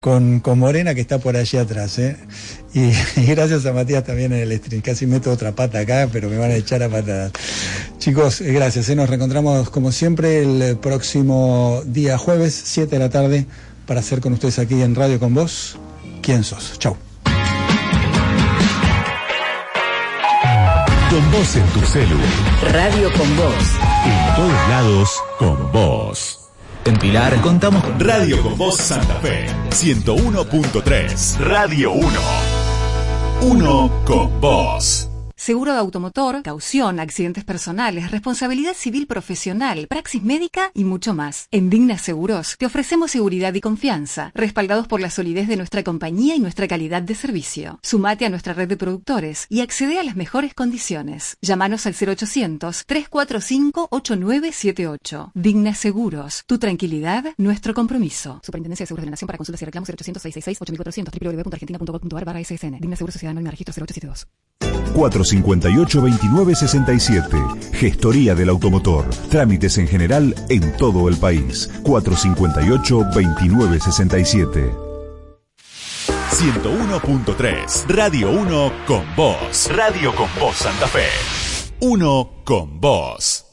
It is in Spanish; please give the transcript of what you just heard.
con Morena, que está por allí atrás, ¿eh? Y gracias a Matías también en el stream. Casi meto otra pata acá, pero me van a echar a patadas. Chicos, gracias, ¿eh? Nos reencontramos como siempre el próximo día jueves, 7 de la tarde, para hacer con ustedes aquí en Radio Con Vos. ¿Quién sos? Chau. Con vos en tu celu. Radio Con Vos. En todos lados, con vos. En Pilar contamos con Radio Con Vos Santa Fe 101.3. Radio 1. Uno con vos. Seguro de automotor, caución, accidentes personales, responsabilidad civil profesional, praxis médica y mucho más. En Digna Seguros te ofrecemos seguridad y confianza, respaldados por la solidez de nuestra compañía y nuestra calidad de servicio. Sumate a nuestra red de productores y accede a las mejores condiciones. Llámanos al 0800-345-8978. Digna Seguros, tu tranquilidad, nuestro compromiso. Superintendencia de Seguros de la Nación. Para consultas y reclamos 0800-666-8400 www.argentina.gov.ar/SSN. Digna Seguros Sociedad Anónima Registro 0872. 458-2967. Gestoría del automotor. Trámites en general en todo el país. 458-2967. 101.3. Radio 1 con vos. Radio Con Vos Santa Fe. 1 con vos.